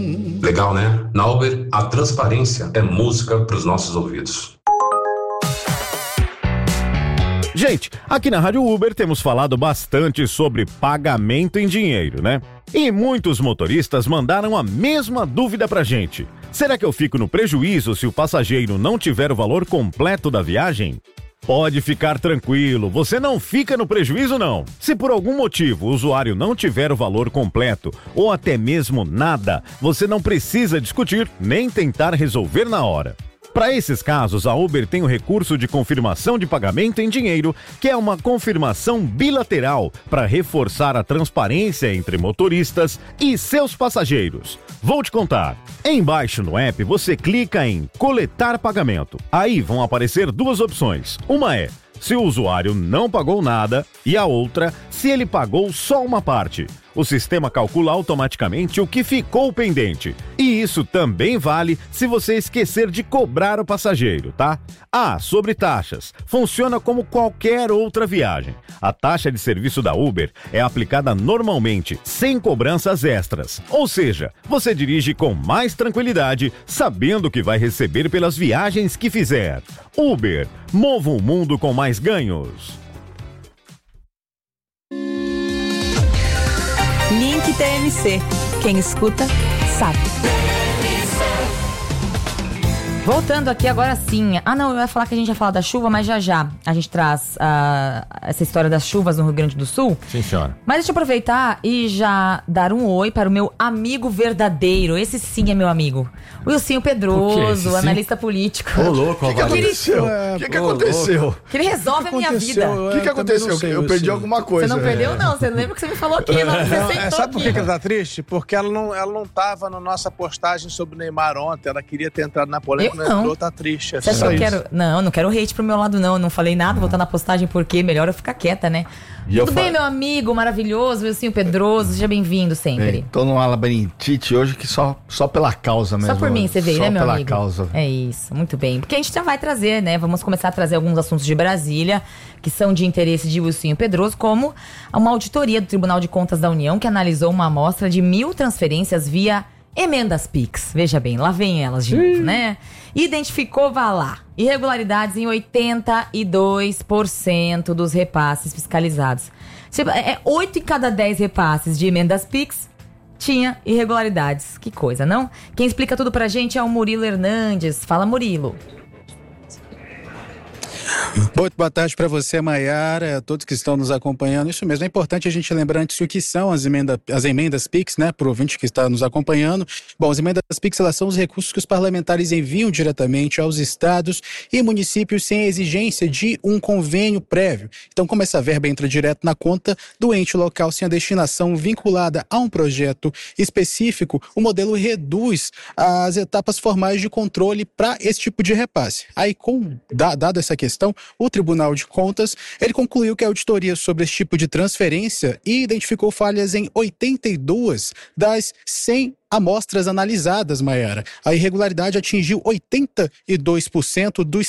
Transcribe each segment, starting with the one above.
Legal, né? Na Uber, a transparência é música para os nossos ouvidos. Gente, aqui na Rádio Uber temos falado bastante sobre pagamento em dinheiro, né? E muitos motoristas mandaram a mesma dúvida pra gente. Será que eu fico no prejuízo se o passageiro não tiver o valor completo da viagem? Pode ficar tranquilo, você não fica no prejuízo não. Se por algum motivo o usuário não tiver o valor completo ou até mesmo nada, você não precisa discutir nem tentar resolver na hora. Para esses casos, a Uber tem o recurso de confirmação de pagamento em dinheiro, que é uma confirmação bilateral para reforçar a transparência entre motoristas e seus passageiros. Vou te contar. Embaixo no app, você clica em coletar pagamento. Aí vão aparecer duas opções. Uma é se o usuário não pagou nada e a outra se ele pagou só uma parte. O sistema calcula automaticamente o que ficou pendente. E isso também vale se você esquecer de cobrar o passageiro, tá? Ah, sobre taxas. Funciona como qualquer outra viagem. A taxa de serviço da Uber é aplicada normalmente, sem cobranças extras. Ou seja, você dirige com mais tranquilidade, sabendo que vai receber pelas viagens que fizer. Uber, mova o mundo com mais ganhos. Link TMC. Quem escuta, sabe. Voltando aqui agora sim. Eu ia falar que a gente ia falar da chuva, mas já a gente traz essa história das chuvas no Rio Grande do Sul. Sim, senhora. Mas deixa eu aproveitar e já dar um oi para o meu amigo verdadeiro. Esse sim é meu amigo. O Wilsinho Pedroso, analista político. Ô, louco, O que aconteceu? O que aconteceu? Que ele resolve a minha vida. O que aconteceu? Eu perdi alguma coisa. Você não perdeu, não. Você lembra que você me falou aqui. Sabe por que ela tá triste? Porque ela não tava na nossa postagem sobre o Neymar ontem. Ela queria ter entrado na polêmica. Não, tá triste. Você acha que eu quero... Não quero hate pro meu lado, não. Eu não falei nada, vou estar na postagem porque melhor eu ficar quieta, né? Tudo bem, meu amigo maravilhoso, Wilsinho Pedroso, seja bem-vindo sempre. Tô numa labirintite hoje que só pela causa mesmo. Só por mim você veio, né, meu amigo? Só pela causa. É isso, muito bem. Porque a gente já vai trazer, né? Vamos começar a trazer alguns assuntos de Brasília que são de interesse de Wilsinho Pedroso, como uma auditoria do Tribunal de Contas da União que analisou uma amostra de 1.000 transferências via emendas Pix. Veja bem, lá vem elas de novo, né? Identificou, vá lá, irregularidades em 82% dos repasses fiscalizados. 8 em cada 10 repasses de emendas Pix tinha irregularidades. Que coisa, não? Quem explica tudo pra gente é o Murilo Hernandes. Fala, Murilo. Muito boa tarde para você, Maiara, a todos que estão nos acompanhando. Isso mesmo, é importante a gente lembrar antes o que são as emendas PIX, né, para o ouvinte que está nos acompanhando. Bom, as emendas PIX, elas são os recursos que os parlamentares enviam diretamente aos estados e municípios sem a exigência de um convênio prévio. Então, como essa verba entra direto na conta do ente local sem a destinação vinculada a um projeto específico, o modelo reduz as etapas formais de controle para esse tipo de repasse. Aí, dada essa questão, o Tribunal de Contas, ele concluiu que a auditoria sobre esse tipo de transferência identificou falhas em 82 das 100 amostras analisadas, Maiara. A irregularidade atingiu 82% dos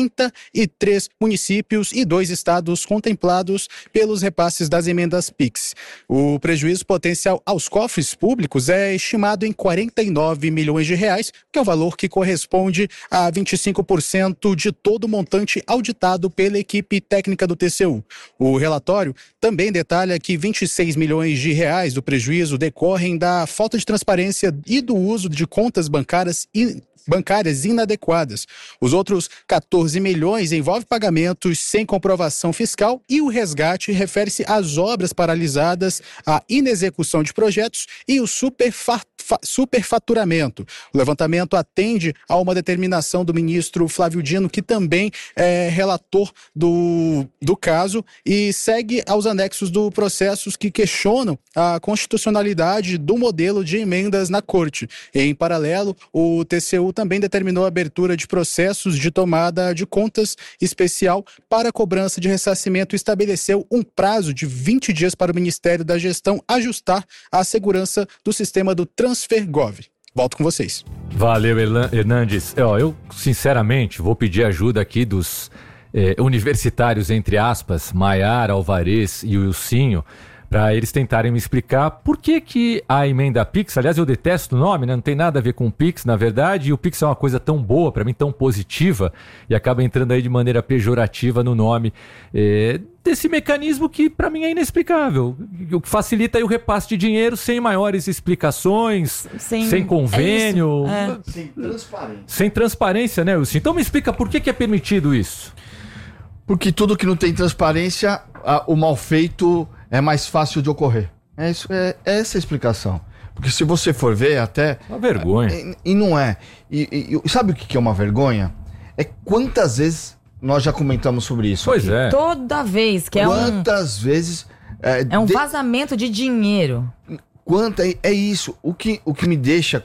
73 municípios e 2 estados contemplados pelos repasses das emendas PIX. O prejuízo potencial aos cofres públicos é estimado em 49 milhões de reais, que é o valor que corresponde a 25% de todo o montante auditado pela equipe técnica do TCU. O relatório também detalha que 26 milhões de reais do prejuízo decorrem da falta de transparência e do uso de contas bancárias inadequadas. Os outros 14 milhões envolvem pagamentos sem comprovação fiscal e o resgate refere-se às obras paralisadas, à inexecução de projetos e o superfaturamento. O levantamento atende a uma determinação do ministro Flávio Dino, que também é relator do caso, e segue aos anexos do processos que questionam a constitucionalidade do modelo de emendas na Corte. Em paralelo, o TCU também determinou a abertura de processos de tomada de contas especial para cobrança de ressarcimento e estabeleceu um prazo de 20 dias para o Ministério da Gestão ajustar a segurança do sistema do TransferGov. Volto com vocês. Valeu, Hernandes. Eu, sinceramente, vou pedir ajuda aqui dos universitários, entre aspas, Maiara, Alvarez e Wilsinho, para eles tentarem me explicar por que a emenda Pix, aliás, eu detesto o nome, né? Não tem nada a ver com o Pix, na verdade, e o Pix é uma coisa tão boa, para mim, tão positiva, e acaba entrando aí de maneira pejorativa no nome desse mecanismo que, para mim, é inexplicável, o que facilita aí o repasse de dinheiro sem maiores explicações, sem convênio, Sem transparência. sem transparência, né, Wilson? Então me explica por que é permitido isso. Porque tudo que não tem transparência, o mal feito é mais fácil de ocorrer. É essa a explicação. Porque se você for ver, até... Uma vergonha. E não é. E sabe o que é uma vergonha? É quantas vezes nós já comentamos sobre isso. Pois aqui. é. Toda vez que Quantas vezes... é um vazamento de dinheiro. É isso. O que me deixa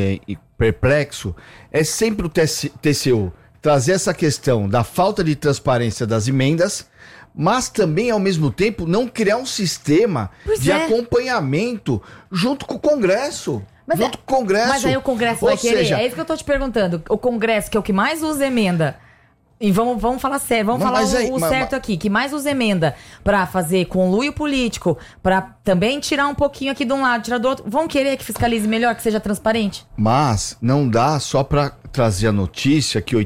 perplexo é sempre o TCU trazer essa questão da falta de transparência das emendas, mas também, ao mesmo tempo, não criar um sistema de acompanhamento junto com o Congresso. Mas aí o Congresso vai querer. É isso que eu tô te perguntando. O Congresso, que é o que mais usa emenda... E vamos falar sério, vamos falar o certo aqui, que mais usa emenda pra fazer conluio político, pra também tirar um pouquinho aqui de um lado, tirar do outro, vão querer que fiscalize melhor, que seja transparente? Mas não dá só pra trazer a notícia que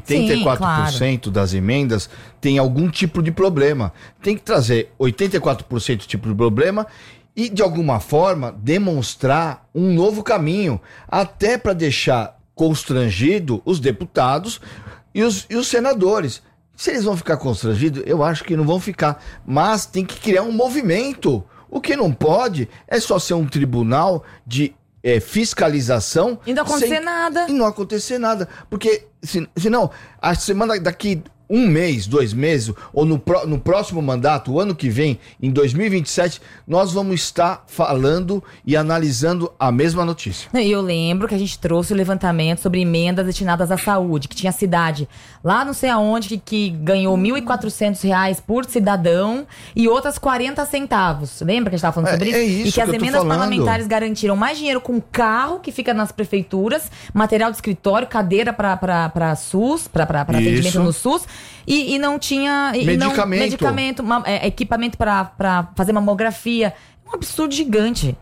84% das emendas tem algum tipo de problema. Tem que trazer 84% tipo de problema e, de alguma forma, demonstrar um novo caminho, até pra deixar constrangido os deputados e os senadores. Se eles vão ficar constrangidos, eu acho que não vão ficar. Mas tem que criar um movimento. O que não pode é só ser um tribunal de fiscalização. E não acontecer nada. E não acontecer nada. Porque, senão, a semana daqui... 1 mês, 2 meses, ou no próximo mandato, o ano que vem, em 2027, nós vamos estar falando e analisando a mesma notícia. E eu lembro que a gente trouxe o levantamento sobre emendas destinadas à saúde, que tinha cidade lá não sei aonde que ganhou R$ 1.400 por cidadão e outras 40 centavos. Lembra que a gente estava falando sobre isso? É isso e que as emendas parlamentares garantiram mais dinheiro com carro que fica nas prefeituras, material de escritório, cadeira para SUS, para atendimento no SUS. E não tinha medicamento, equipamento para fazer mamografia. É um absurdo gigante.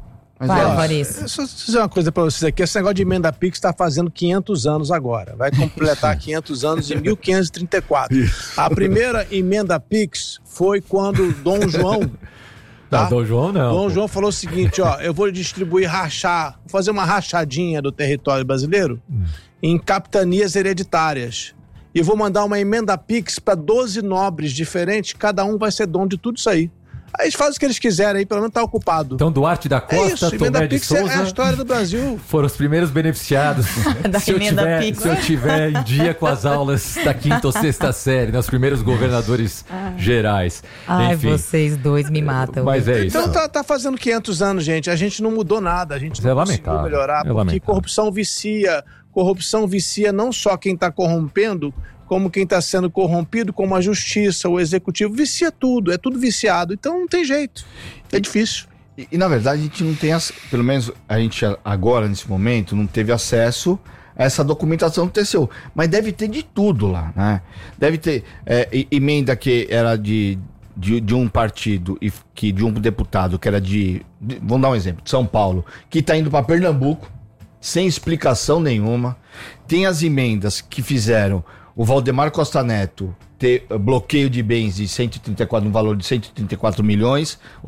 Só dizer uma coisa para vocês aqui. Esse negócio de emenda Pix está fazendo 500 anos agora. Vai completar 500 anos em 1534. A primeira emenda Pix foi quando Dom João... Tá? Dom João não. Dom João falou o seguinte, eu vou distribuir, vou fazer uma rachadinha do território brasileiro em capitanias hereditárias. E vou mandar uma emenda Pix para 12 nobres diferentes, cada um vai ser dono de tudo isso aí. Aí eles fazem o que eles quiserem aí, pelo menos tá ocupado. Então Duarte da Costa, Tomé de Souza... É a história do Brasil. Foram os primeiros beneficiados. se eu tiver em dia com as aulas da 5ª ou 6ª série, né? Os primeiros governadores gerais. Enfim. Vocês dois me matam. Mas é isso. Então tá fazendo 500 anos, gente. A gente não mudou nada. A gente não conseguiu melhorar. Porque corrupção vicia. Corrupção vicia não só quem tá corrompendo, como quem está sendo corrompido, como a justiça, o executivo, vicia tudo, é tudo viciado, então não tem jeito, é difícil. E na verdade a gente não tem, pelo menos a gente agora, nesse momento, não teve acesso a essa documentação do TCU, mas deve ter de tudo lá, né? Deve ter emenda que era de um partido, de um deputado que era vamos dar um exemplo, de São Paulo, que está indo para Pernambuco, sem explicação nenhuma. Tem as emendas que fizeram o Valdemar Costa Neto ter bloqueio de bens de 134, no valor de 134 milhões, ou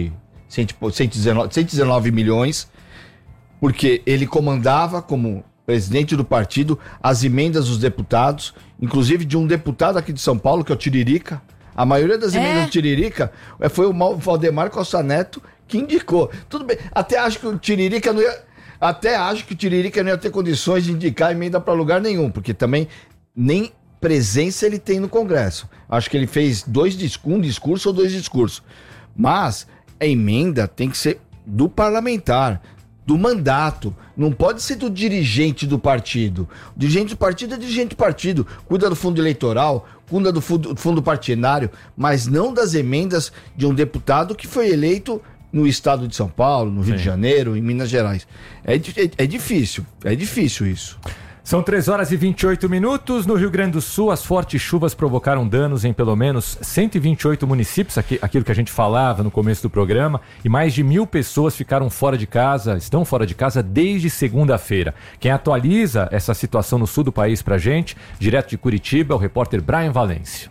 119 milhões, porque ele comandava como presidente do partido as emendas dos deputados, inclusive de um deputado aqui de São Paulo, que é o Tiririca. A maioria das emendas do Tiririca foi o Valdemar Costa Neto que indicou. Tudo bem, até acho que o Tiririca não ia ter condições de indicar emenda para lugar nenhum, porque também nem presença ele tem no Congresso. Acho que ele fez um discurso ou 2 discursos. Mas a emenda tem que ser do parlamentar, do mandato. Não pode ser do dirigente do partido. O dirigente do partido é dirigente do partido. Cuida do fundo eleitoral, cuida do fundo partidário, mas não das emendas de um deputado que foi eleito no estado de São Paulo, no Rio de Janeiro, em Minas Gerais. É difícil isso. São 3h28. No Rio Grande do Sul, as fortes chuvas provocaram danos em pelo menos 128 municípios, aquilo que a gente falava no começo do programa, e mais de 1.000 pessoas estão fora de casa desde segunda-feira. Quem atualiza essa situação no sul do país pra gente, direto de Curitiba, é o repórter Brian Valêncio.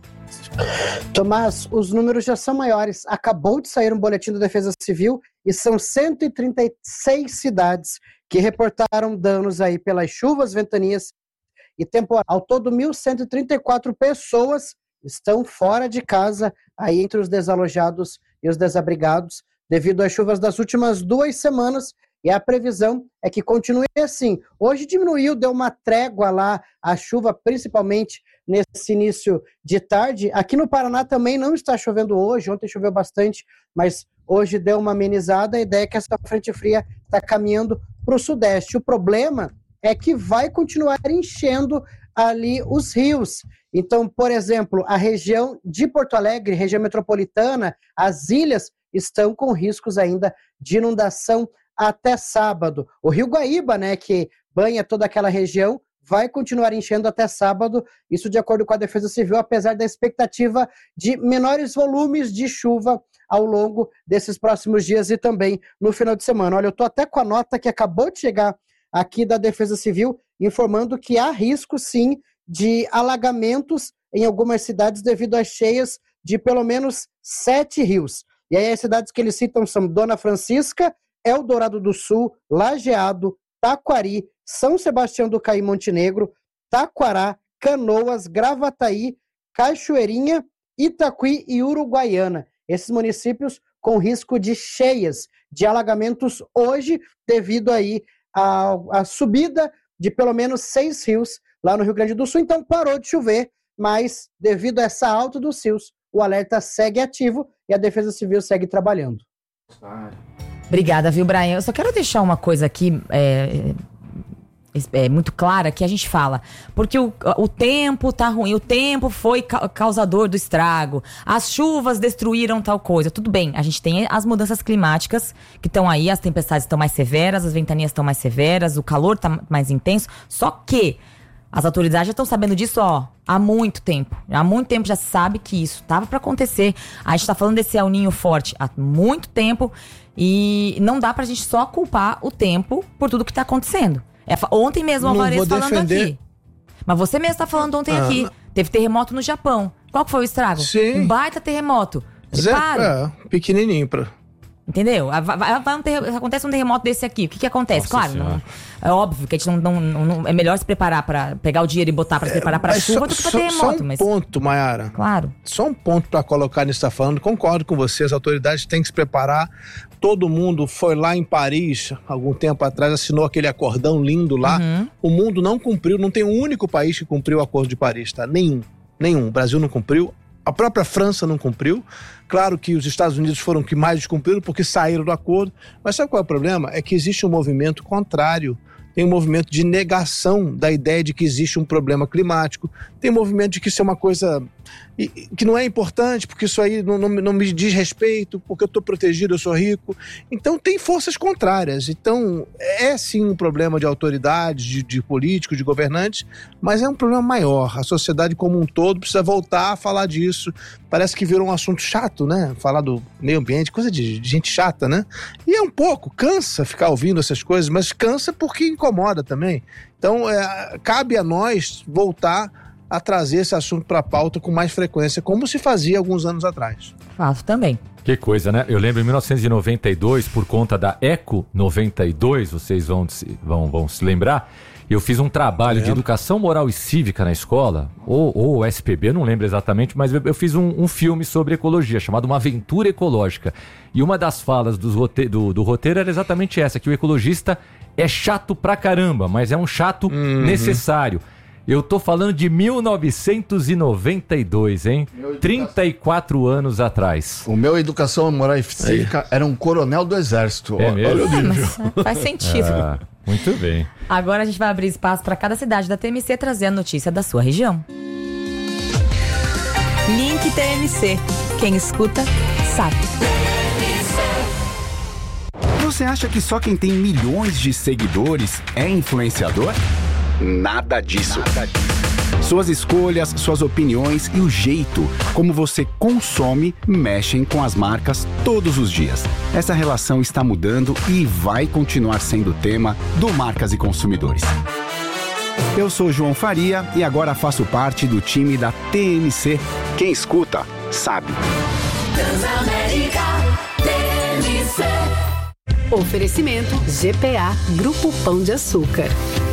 Tomás, os números já são maiores. Acabou de sair um boletim da Defesa Civil e são 136 cidades que reportaram danos aí pelas chuvas, ventanias e temporal. Ao todo, 1.134 pessoas estão fora de casa, aí entre os desalojados e os desabrigados, devido às chuvas das últimas 2 semanas, e a previsão é que continue assim. Hoje diminuiu, deu uma trégua lá a chuva, principalmente nesse início de tarde. Aqui no Paraná também não está chovendo hoje, ontem choveu bastante, mas hoje deu uma amenizada. A ideia é que essa frente fria está caminhando para o sudeste. O problema é que vai continuar enchendo ali os rios. Então, por exemplo, a região de Porto Alegre, região metropolitana, as ilhas estão com riscos ainda de inundação até sábado. O Rio Guaíba, né, que banha toda aquela região, vai continuar enchendo até sábado, isso de acordo com a Defesa Civil, apesar da expectativa de menores volumes de chuva ao longo desses próximos dias e também no final de semana. Olha, eu estou até com a nota que acabou de chegar aqui da Defesa Civil, informando que há risco, sim, de alagamentos em algumas cidades devido às cheias de pelo menos 7 rios. E aí as cidades que eles citam são Dona Francisca, Eldorado do Sul, Lajeado, Taquari, São Sebastião do Caí, Montenegro, Taquará, Canoas, Gravataí, Cachoeirinha, Itaquí e Uruguaiana. Esses municípios com risco de cheias, de alagamentos hoje, devido aí à subida de pelo menos 6 rios lá no Rio Grande do Sul. Então parou de chover, mas devido a essa alta dos rios, o alerta segue ativo e a Defesa Civil segue trabalhando. Obrigada, viu, Brian? Eu só quero deixar uma coisa aqui muito clara que a gente fala, porque o tempo tá ruim, o tempo foi causador do estrago, as chuvas destruíram tal coisa. Tudo bem, a gente tem as mudanças climáticas que estão aí, as tempestades estão mais severas, as ventanias estão mais severas, o calor tá mais intenso, só que as autoridades já estão sabendo disso, há muito tempo. Há muito tempo já se sabe que isso estava para acontecer. A gente está falando desse El Niño forte há muito tempo e não dá pra gente só culpar o tempo por tudo que tá acontecendo. Ontem mesmo o Alvarez falando aqui. Mas você mesmo tá falando ontem aqui. Não. Teve terremoto no Japão. Qual que foi o estrago? Sim. Um baita terremoto. Pequenininho pra... Entendeu? Acontece um terremoto desse aqui. O que acontece? Nossa, claro, não, é óbvio que a gente não é melhor se preparar para pegar o dinheiro e botar para se preparar para chuva do que para terremoto. Só um ponto, Mayara. Claro. Só um ponto para colocar nisso que você está falando. Concordo com você, as autoridades têm que se preparar. Todo mundo foi lá em Paris, algum tempo atrás, assinou aquele acordão lindo lá. Uhum. O mundo não cumpriu, não tem um único país que cumpriu o Acordo de Paris, tá? Nenhum. O Brasil não cumpriu. A própria França não cumpriu. Claro que os Estados Unidos foram que mais descumpriram porque saíram do acordo. Mas sabe qual é o problema? É que existe um movimento contrário. Tem um movimento de negação da ideia de que existe um problema climático. Tem um movimento de que isso é uma coisa que não é importante, porque isso aí não me diz respeito, porque eu estou protegido, eu sou rico. Então tem forças contrárias. Então é sim um problema de autoridades, de políticos, de governantes, mas é um problema maior. A sociedade como um todo precisa voltar a falar disso. Parece que virou um assunto chato, né? Falar do meio ambiente, coisa de gente chata, né? E é um pouco, cansa ficar ouvindo essas coisas, mas cansa porque incomoda também. Então cabe a nós voltar a trazer esse assunto para a pauta com mais frequência, como se fazia alguns anos atrás. Faço também. Que coisa, né? Eu lembro em 1992, por conta da Eco 92, vocês vão se lembrar, eu fiz um trabalho de educação moral e cívica na escola, ou SPB, eu não lembro exatamente, mas eu fiz um filme sobre ecologia, chamado Uma Aventura Ecológica. E uma das falas do roteiro era exatamente essa, que o ecologista é chato pra caramba, mas é um chato necessário. Eu tô falando de 1992, hein? 34 anos atrás. O meu educação moral e cívica era um coronel do exército. É mesmo? Mas faz sentido. Muito bem. Agora a gente vai abrir espaço para cada cidade da TMC trazer a notícia da sua região. Link TMC. Quem escuta, sabe. Você acha que só quem tem milhões de seguidores é influenciador? Nada disso. Suas escolhas, suas opiniões e o jeito como você consome mexem com as marcas todos os dias. Essa relação está mudando e vai continuar sendo tema do Marcas e Consumidores. Eu sou João Faria e agora faço parte do time da TMC. Quem escuta, sabe. Transamérica TMC. Oferecimento GPA Grupo Pão de Açúcar.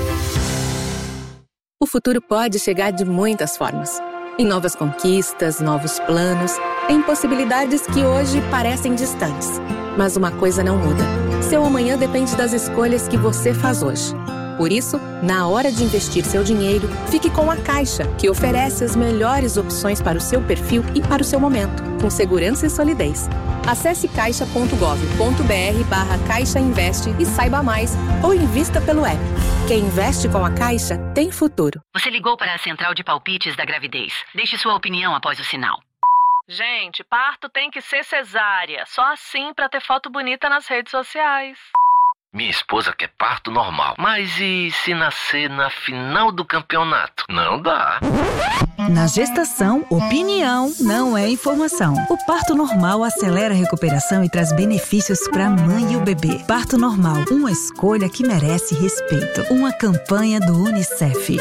O futuro pode chegar de muitas formas. Em novas conquistas, novos planos, em possibilidades que hoje parecem distantes. Mas uma coisa não muda. Seu amanhã depende das escolhas que você faz hoje. Por isso, na hora de investir seu dinheiro, fique com a Caixa, que oferece as melhores opções para o seu perfil e para o seu momento, com segurança e solidez. Acesse caixa.gov.br/Caixa Investe e saiba mais, ou invista pelo app. Quem investe com a Caixa tem futuro. Você ligou para a central de palpites da gravidez. Deixe sua opinião após o sinal. Gente, parto tem que ser cesárea. Só assim pra ter foto bonita nas redes sociais. Minha esposa quer parto normal. Mas e se nascer na final do campeonato? Não dá. Na gestação, opinião não é informação. O parto normal acelera a recuperação e traz benefícios para a mãe e o bebê. Parto normal, uma escolha que merece respeito. Uma campanha do UNICEF.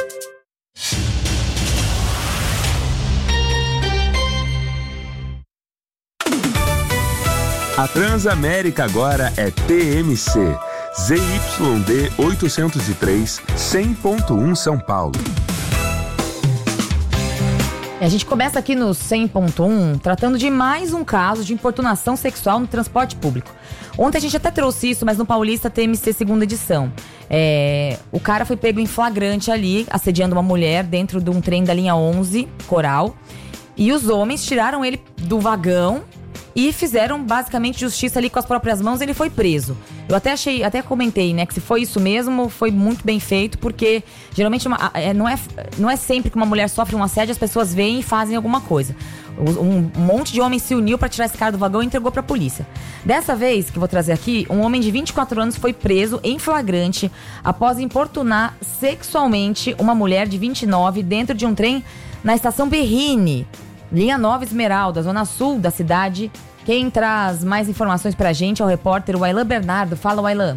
A Transamérica agora é TMC. ZYD 803, 100.1 São Paulo. A gente começa aqui no 100.1 tratando de mais um caso de importunação sexual no transporte público. Ontem a gente até trouxe isso, mas no Paulista TMC segunda edição. O cara foi pego em flagrante ali, assediando uma mulher dentro de um trem da linha 11, Coral. E os homens tiraram ele do vagão e fizeram basicamente justiça ali com as próprias mãos. Ele foi preso. Eu até comentei, né, que se foi isso mesmo, foi muito bem feito, porque geralmente não é sempre que uma mulher sofre um assédio, as pessoas veem e fazem alguma coisa. Um monte de homens se uniu para tirar esse cara do vagão e entregou pra polícia. Dessa vez, que eu vou trazer aqui, um homem de 24 anos foi preso em flagrante após importunar sexualmente uma mulher de 29 dentro de um trem na estação Berrini, linha 9 Esmeralda, zona sul da cidade. Quem traz mais informações pra gente é o repórter Wailan Bernardo. Fala, Wailan.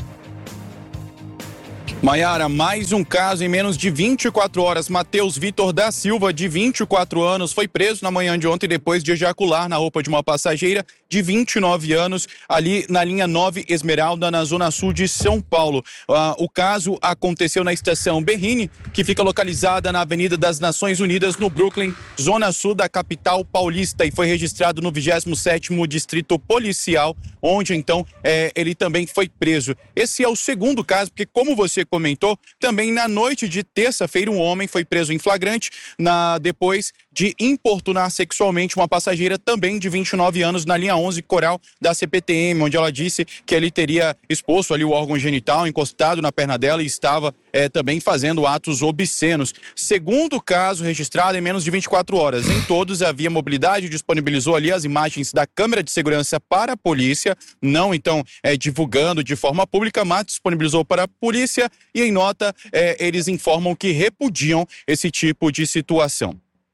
Maiara, mais um caso em menos de 24 horas. Matheus Vitor da Silva, de 24 anos, foi preso na manhã de ontem depois de ejacular na roupa de uma passageira de 29 anos, ali na linha 9 Esmeralda, na zona sul de São Paulo. O caso aconteceu na estação Berrini, que fica localizada na Avenida das Nações Unidas, no Brooklyn, zona sul da capital paulista, e foi registrado no 27º Distrito Policial, onde então ele também foi preso. Esse é o segundo caso, porque como você comentou, também na noite de terça-feira um homem foi preso em flagrante depois de importunar sexualmente uma passageira também de 29 anos na linha 11 Coral da CPTM, onde ela disse que ele teria exposto ali o órgão genital, encostado na perna dela e estava também fazendo atos obscenos. Segundo caso registrado em menos de 24 horas. Em todos, a Via Mobilidade disponibilizou ali as imagens da câmera de segurança para a polícia, não então divulgando de forma pública, mas disponibilizou para a polícia, e em nota eles informam que repudiam esse tipo de situação.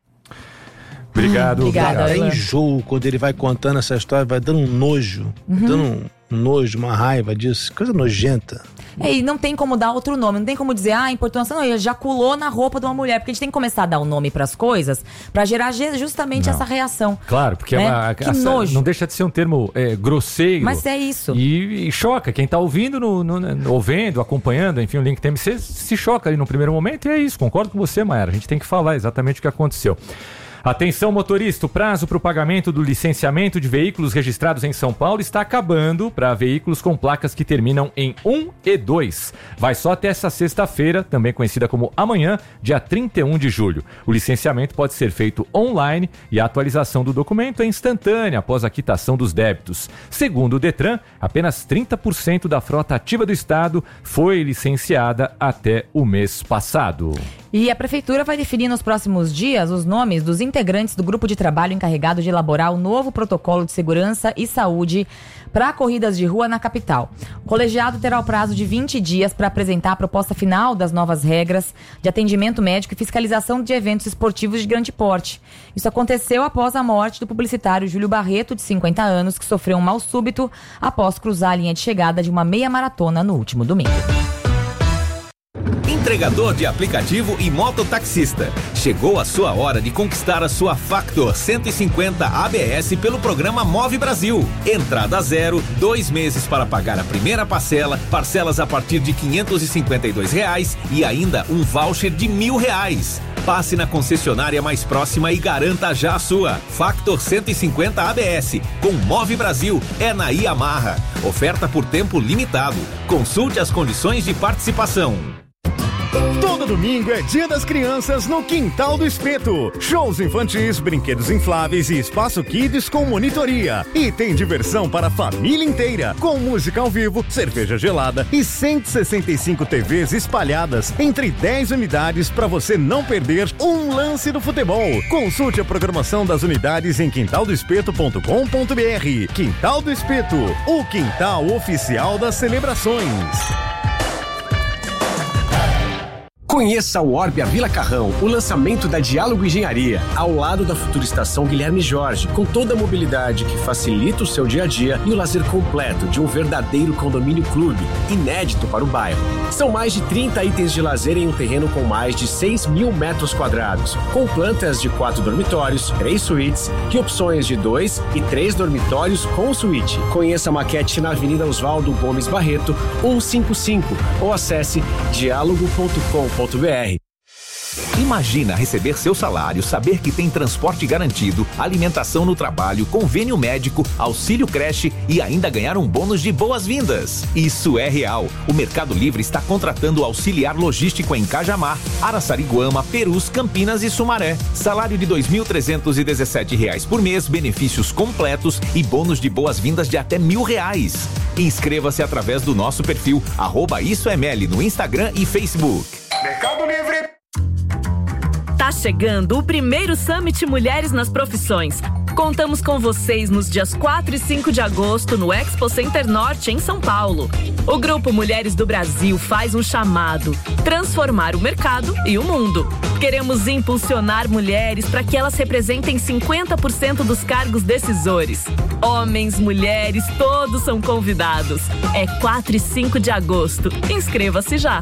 Obrigado. Até enjoo quando ele vai contando essa história, vai dando um nojo, dando um nojo, uma raiva disso, coisa nojenta. E não tem como dar outro nome, não tem como dizer, importunação, não, ele ejaculou na roupa de uma mulher, porque a gente tem que começar a dar um nome pras coisas pra gerar justamente essa reação. Claro, porque que nojo. Não deixa de ser um termo grosseiro. Mas é isso. E choca, quem tá ouvindo, ouvendo, acompanhando, enfim, o Link TMC se choca ali no primeiro momento, e é isso, concordo com você, Mayara, a gente tem que falar exatamente o que aconteceu. Atenção, motorista, o prazo para o pagamento do licenciamento de veículos registrados em São Paulo está acabando para veículos com placas que terminam em 1 e 2. Vai só até essa sexta-feira, também conhecida como amanhã, dia 31 de julho. O licenciamento pode ser feito online e a atualização do documento é instantânea após a quitação dos débitos. Segundo o Detran, apenas 30% da frota ativa do estado foi licenciada até o mês passado. E a Prefeitura vai definir nos próximos dias os nomes dos integrantes do grupo de trabalho encarregado de elaborar o novo protocolo de segurança e saúde para corridas de rua na capital. O colegiado terá o prazo de 20 dias para apresentar a proposta final das novas regras de atendimento médico e fiscalização de eventos esportivos de grande porte. Isso aconteceu após a morte do publicitário Júlio Barreto, de 50 anos, que sofreu um mal súbito após cruzar a linha de chegada de uma meia maratona no último domingo. Entregador de aplicativo e mototaxista. Chegou a sua hora de conquistar a sua Factor 150 ABS pelo programa Move Brasil. Entrada zero, 2 meses para pagar a primeira parcela, parcelas a partir de R$ 552 e ainda um voucher de R$1.000. Passe na concessionária mais próxima e garanta já a sua. Factor 150 ABS. Com Move Brasil, é na Yamaha. Oferta por tempo limitado. Consulte as condições de participação. Todo domingo é Dia das Crianças no Quintal do Espeto. Shows infantis, brinquedos infláveis e espaço kids com monitoria. E tem diversão para a família inteira, com música ao vivo, cerveja gelada e 165 TVs espalhadas entre 10 unidades para você não perder um lance do futebol. Consulte a programação das unidades em quintaldoespeto.com.br. Quintal do Espeto, o quintal oficial das celebrações. Conheça o Orbia Vila Carrão, o lançamento da Diálogo Engenharia, ao lado da futura estação Guilherme Jorge, com toda a mobilidade que facilita o seu dia a dia e o lazer completo de um verdadeiro condomínio clube, inédito para o bairro. São mais de 30 itens de lazer em um terreno com mais de 6.000 metros quadrados, com plantas de 4 dormitórios, 3 suítes e opções de 2 e 3 dormitórios com suíte. Conheça a maquete na Avenida Oswaldo Gomes Barreto, 155, ou acesse diálogo.com.br. Imagina receber seu salário, saber que tem transporte garantido, alimentação no trabalho, convênio médico, auxílio creche e ainda ganhar um bônus de boas-vindas. Isso é real. O Mercado Livre está contratando auxiliar logístico em Cajamar, Araçariguama, Perus, Campinas e Sumaré. Salário de R$ 2.317 por mês, benefícios completos e bônus de boas-vindas de até R$1.000. Inscreva-se através do nosso perfil @IsoEML no Instagram e Facebook. Mercado Livre. Tá chegando o primeiro Summit Mulheres nas Profissões. Contamos com vocês nos dias 4 e 5 de agosto no Expo Center Norte, em São Paulo. O Grupo Mulheres do Brasil faz um chamado: transformar o mercado e o mundo. Queremos impulsionar mulheres para que elas representem 50% dos cargos decisores. Homens, mulheres, todos são convidados. É 4 e 5 de agosto. Inscreva-se já.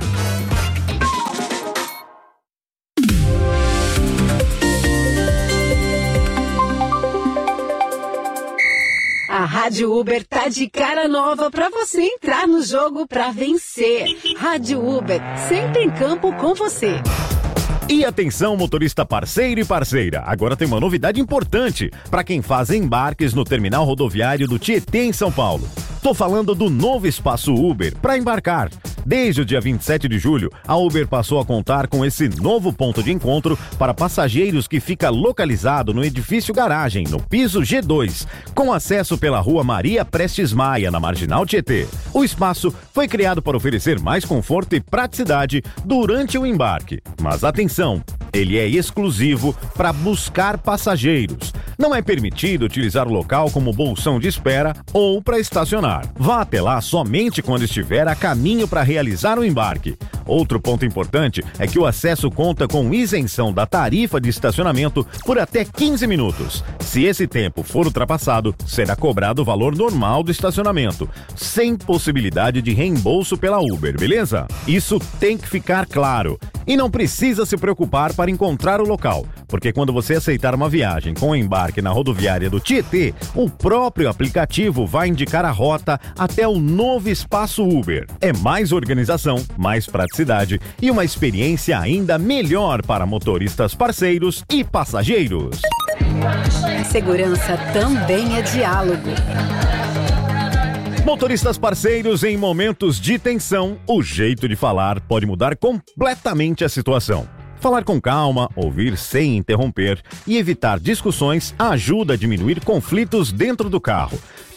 A Rádio Uber tá de cara nova pra você entrar no jogo pra vencer. Rádio Uber, sempre em campo com você. E atenção, motorista parceiro e parceira, agora tem uma novidade importante para quem faz embarques no terminal rodoviário do Tietê, em São Paulo. Tô falando do novo espaço Uber para embarcar. Desde o dia 27 de julho, a Uber passou a contar com esse novo ponto de encontro para passageiros que fica localizado no edifício garagem, no piso G2, com acesso pela rua Maria Prestes Maia, na Marginal Tietê. O espaço foi criado para oferecer mais conforto e praticidade durante o embarque. Mas atenção, ele é exclusivo para buscar passageiros. Não é permitido utilizar o local como bolsão de espera ou para estacionar. Vá até lá somente quando estiver a caminho para realizar o embarque. Outro ponto importante é que o acesso conta com isenção da tarifa de estacionamento por até 15 minutos. Se esse tempo for ultrapassado, será cobrado o valor normal do estacionamento, sem possibilidade de reembolso pela Uber, beleza? Isso tem que ficar claro. E não precisa se preocupar para encontrar o local, porque quando você aceitar uma viagem com embarque na rodoviária do Tietê, o próprio aplicativo vai indicar a rota até o novo espaço Uber. É mais organização, mais praticidade e uma experiência ainda melhor para motoristas parceiros e passageiros. Segurança também é diálogo. Motoristas parceiros, em momentos de tensão, o jeito de falar pode mudar completamente a situação. Falar com calma, ouvir sem interromper e evitar discussões ajuda a diminuir conflitos dentro do carro.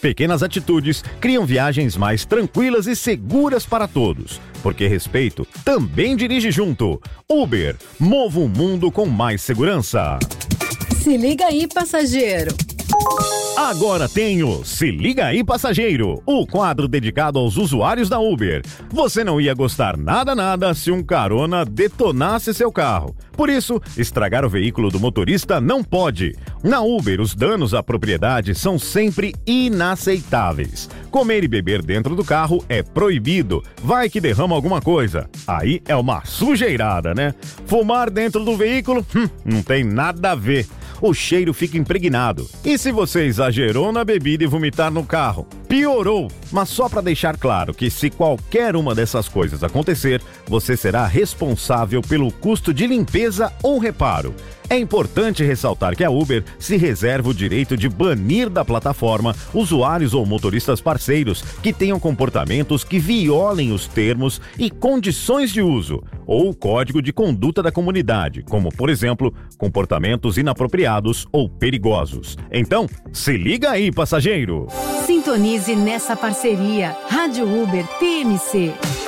Pequenas atitudes criam viagens mais tranquilas e seguras para todos. Porque respeito também dirige junto. Uber, mova o mundo com mais segurança. Se liga aí, passageiro. Agora tenho Se Liga Aí Passageiro, o quadro dedicado aos usuários da Uber. Você não ia gostar nada se um carona detonasse seu carro. Por isso, estragar o veículo do motorista não pode. Na Uber, os danos à propriedade são sempre inaceitáveis. Comer e beber dentro do carro é proibido. Vai que derrama alguma coisa. Aí é uma sujeirada, né? Fumar dentro do veículo, não tem nada a ver. O cheiro fica impregnado. E se você exagerou na bebida e vomitar no carro? Piorou! Mas só para deixar claro que se qualquer uma dessas coisas acontecer, você será responsável pelo custo de limpeza ou reparo. É importante ressaltar que a Uber se reserva o direito de banir da plataforma usuários ou motoristas parceiros que tenham comportamentos que violem os termos e condições de uso, ou o código de conduta da comunidade, como, por exemplo, comportamentos inapropriados ou perigosos. Então, se liga aí, passageiro! Sintonize nessa parceria. Rádio Uber TMC.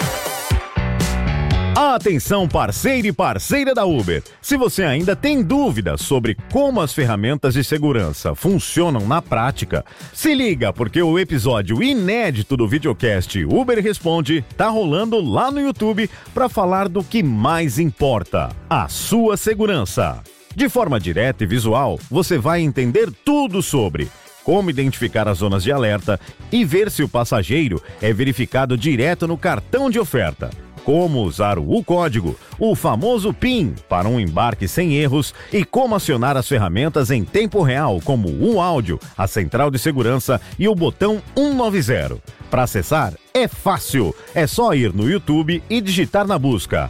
Atenção, parceiro e parceira da Uber! Se você ainda tem dúvidas sobre como as ferramentas de segurança funcionam na prática, se liga porque o episódio inédito do videocast Uber Responde tá rolando lá no YouTube para falar do que mais importa, a sua segurança. De forma direta e visual, você vai entender tudo sobre como identificar as zonas de alerta e ver se o passageiro é verificado direto no cartão de oferta. Como usar o código, o famoso PIN, para um embarque sem erros e como acionar as ferramentas em tempo real, como o áudio, a central de segurança e o botão 190. Para acessar, é fácil. É só ir no YouTube e digitar na busca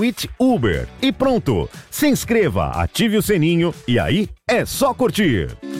@EarningWithUber e pronto. Se inscreva, ative o sininho e aí é só curtir.